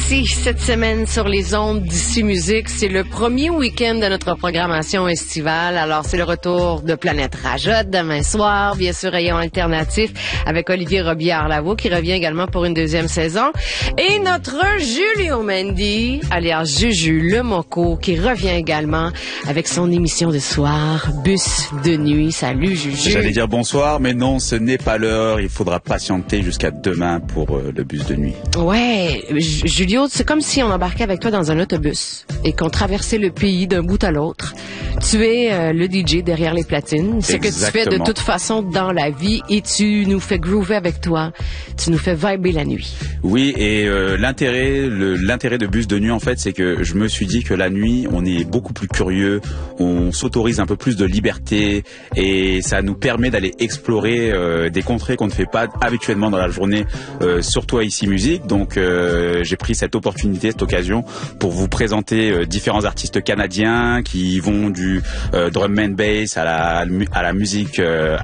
ici cette semaine sur les ondes d'Ici Musique. C'est le premier week-end de notre programmation estivale. Alors, c'est le retour de Planète Rajotte demain soir, bien sûr, rayon alternatif avec Olivier Robillard-Lavaux qui revient également pour une deuxième saison. Et notre Julio Mendy, alias Juju Le Moco, qui revient également avec son émission de soir, Bus de nuit. Salut Juju. J'allais dire bonsoir, mais non, ce n'est pas l'heure. Il faudra patienter jusqu'à demain pour le bus de nuit. Ouais, Julio, c'est comme si on embarquait avec toi dans un autobus et qu'on traversait le pays d'un bout à l'autre. Tu es le DJ derrière les platines, ce que tu fais de toute façon dans la vie, et tu nous fais groover avec toi, tu nous fais vibrer la nuit. Oui, et l'intérêt de Bus de nuit, en fait, c'est que je me suis dit que la nuit, on est beaucoup plus curieux, on s'autorise un peu plus de liberté, et ça nous permet d'aller explorer des contrées qu'on ne fait pas habituellement dans la journée, surtout à Ici Musique. Donc j'ai pris cette opportunité, cette occasion pour vous présenter différents artistes canadiens qui vont du drum and bass à la musique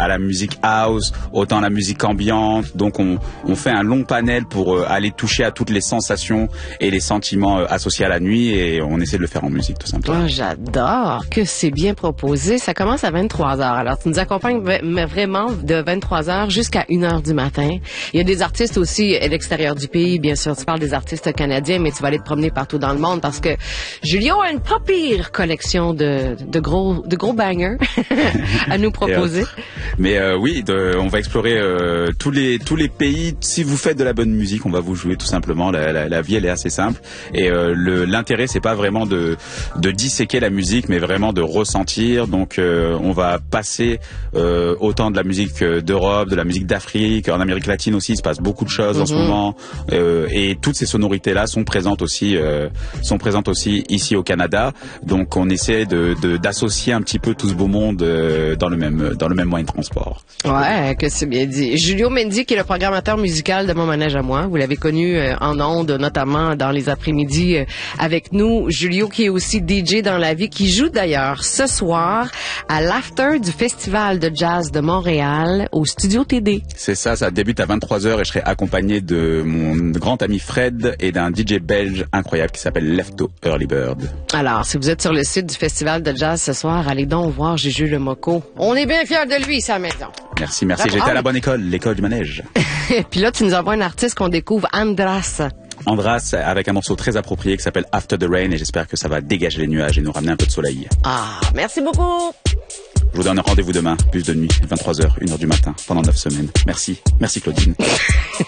house, autant la musique ambiante. Donc on fait un long panel pour aller toucher à toutes les sensations et les sentiments associés à la nuit, et on essaie de le faire en musique tout simplement. Oh, j'adore que c'est bien proposé. Ça commence à 23h. Alors tu nous accompagnes vraiment de 23h jusqu'à 1h du matin. Il y a des artistes aussi à l'extérieur du pays, bien sûr. Tu parles des artistes canadiens, mais tu vas aller te promener partout dans le monde parce que Julio a une pas pire collection de gros bangers à nous proposer. Mais oui, on va explorer tous les pays. Si vous faites de la bonne musique, on va vous jouer tout simplement. La vie, elle est assez simple. Et l'intérêt, c'est pas vraiment de disséquer la musique, mais vraiment de ressentir. Donc on va passer autant de la musique d'Europe, de la musique d'Afrique, en Amérique latine aussi, il se passe beaucoup de choses en ce moment. Et toutes ces sonorités-là sont présentes aussi ici au Canada. Donc on essaie d'associer un petit peu tout ce beau monde dans le même moyen de transport. Ouais, que c'est bien dit. Julio Mendy, qui est le programmateur musical de Mon Manège à moi. Vous l'avez connu en ondes, notamment dans les après-midi avec nous. Julio, qui est aussi DJ dans la vie, qui joue d'ailleurs ce soir à l'after du Festival de Jazz de Montréal au Studio TD. C'est ça, ça débute à 23h et je serai accompagné de mon grand ami Fred et d'un DJ belge incroyable qui s'appelle Lefto Early Bird. Alors, si vous êtes sur le site du Festival de Jazz ce soir, allez donc voir Juju Le Moco. On est bien fiers de lui, sa maison. Merci. J'étais à la bonne école, l'école du manège. Puis là, tu nous envoies un artiste qu'on découvre, Andras, avec un morceau très approprié qui s'appelle After the Rain, et j'espère que ça va dégager les nuages et nous ramener un peu de soleil. Ah, merci beaucoup. Je vous donne rendez-vous demain, bus de nuit, 23h, 1h du matin, pendant 9 semaines. Merci Claudine.